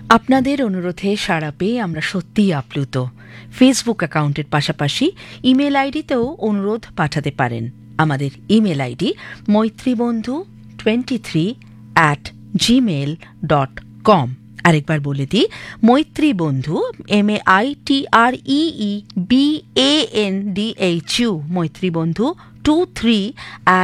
আপনাদের অনুরোধে সাড়া পেয়ে আমরা সত্যিই আপ্লুত। ফেসবুক অ্যাকাউন্টের পাশাপাশি ইমেল আইডিতেও অনুরোধ পাঠাতে পারেন। আমাদের ইমেল আইডি মৈত্রীবন্ধু23@gmail.com। আরেকবার বলে দিই, মৈত্রীবন্ধু MAITREEBANDHU মৈত্রীবন্ধু 23